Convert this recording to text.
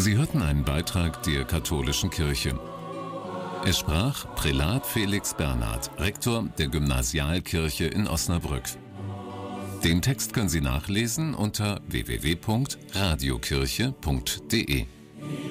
Sie hörten einen Beitrag der Katholischen Kirche. Es sprach Prälat Felix Bernhard, Rektor der Gymnasialkirche in Osnabrück. Den Text können Sie nachlesen unter www.radiokirche.de.